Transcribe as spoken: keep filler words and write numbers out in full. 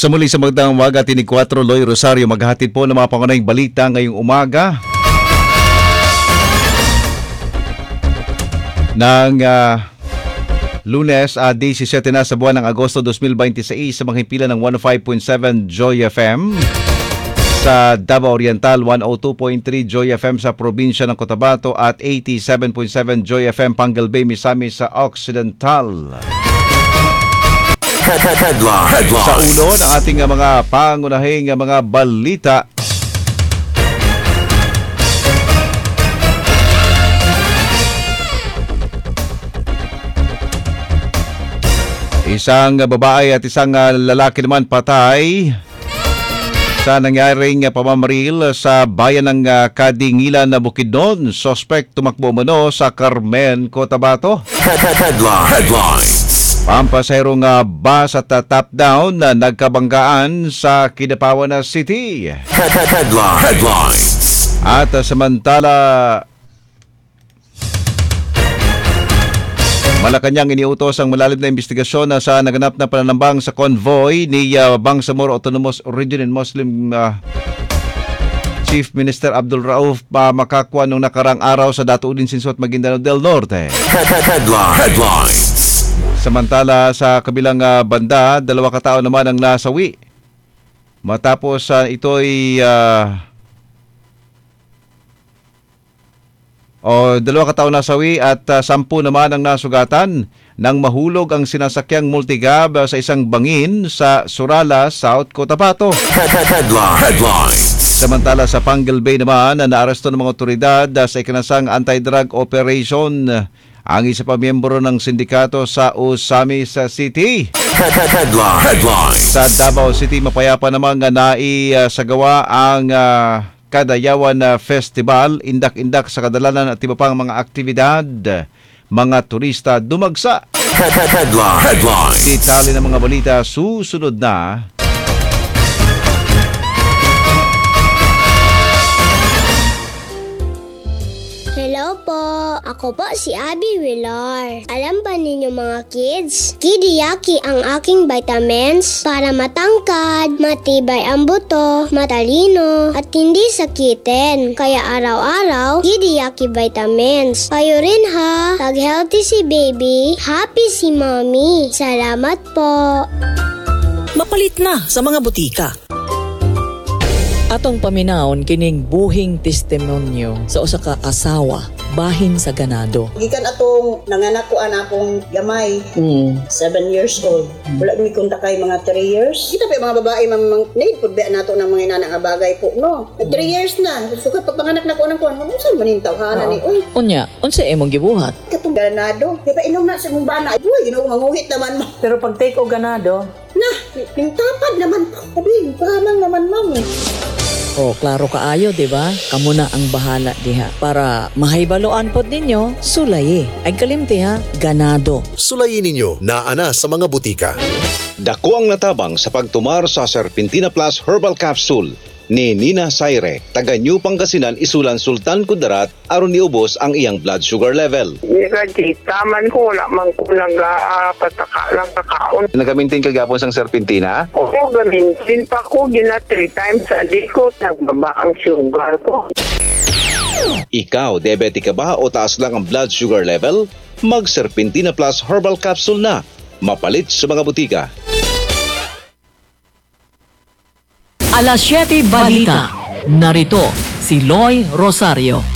Sa muli sa magandang umaga, tinig four, Loy Rosario, maghahatid po ng mga pangunahing balita ngayong umaga. Nang uh, Lunes, uh, seventeen na sa buwan ng Agosto twenty twenty-six sa mga himpilan ng one oh five point seven Joy F M. Sa Davao Oriental, one oh two point three Joy F M sa probinsya ng Cotabato at eighty-seven point seven Joy F M Pangal Bay, Misamis sa Occidental. Headline. Headline. Sa ulo ng ating mga pangunahing mga balita, isang babae at isang lalaki naman patay sa nangyaring pamamaril sa bayan ng Kadingilan na Bukidnon. Suspect tumakbo umano sa Carmen, Cotabato. Headline. Headline. Pampasayrong uh, bus at uh, top-down na nagkabanggaan sa Kidapawan City. Headline. Headline. At uh, samantala, Malacanang iniutos ang malalim na investigasyon na sa naganap na pananambang sa convoy ni uh, Bangsamoro Autonomous Region and Muslim uh, Chief Minister Abdul Rauf uh, Makakwa nung nakarang araw sa Datuudin Sinsot, Maguindanao del Norte. Headline. Headline. Samantala sa kabilang uh, banda, dalawa katao naman ang nasawi. Matapos uh, ito'y uh, o dalawa katao nasawi at uh, sampu naman ang nasugatan nang mahulog ang sinasakyang multigab uh, sa isang bangin sa Surala, South Cotabato. Headline. Headline. Samantala sa Pangal Bay naman, na naaresto ng mga otoridad uh, sa ikinasang anti-drug operation uh, ang isa pa miyembro ng sindikato sa Osamis City. Headline. Headline. Sa Davao City, mapayapa namang uh, naisagawa ang uh, Kadayawan uh, Festival, indak-indak sa kadalanan at iba pang mga aktibidad. Mga turista dumagsa. Headline. Headline. Detalye ng mga balita susunod na. Hello po! Ako po si Abby Villar. Alam ba ninyo mga kids? Kidiyaki ang aking vitamins para matangkad, matibay ang buto, matalino, at hindi sakitin. Kaya araw-araw, Kidiyaki vitamins. Kayo rin ha! Pag-healthy si baby, happy si mommy. Salamat po! Mapalit na sa mga butika. Atong paminawon kining buhing testimonyo sa usa ka asawa bahin sa ganado. Gikan atong nanganak ko ana akong gamay, Mm. seven years old. Wala mi kunta kay mga three years. Kita pa mga babae mamang need pud ba nato ng mga inana nga bagay po no. three years na. Sukat pag panganak na ko nang kuan, unsa man ning tawhana ni uy. Unya, unsa imong gibuhat? Katong ganado. Kaya pa inom na sa mong bana. Uy, Ginoo manguhit naman mo. Pero pag take o ganado, Na, ning tapad naman po. Sabi, pahamang naman mami. Oh, klaro kaayo, di ba? Kamo na ang bahala diha para mahibaluan pod ninyo sulayi. Ay kalimti ha, ganado. Sulayin ninyo na ana sa mga butika. Dako ang natabang sa pagtumar sa Serpentina Plus Herbal Capsule ni Nina Saire, taga New Pangasinan, Isulan, Sultan Kudarat, aron niubos ang iyang blood sugar level. Kasi taman ko, wala man ko nag-pataka lang kakaon. Nagamintin kagapon sang Serpentina? Oo, gamintin pa ko, gina three times a day ko, nagbaba ang sugar ko. Ikaw, diabetic ka ba o taas lang ang blood sugar level? Mag Serpentina Plus Herbal Capsule na. Mapalit sa mga butika. Alas siyete Balita. Narito si Loy Rosario.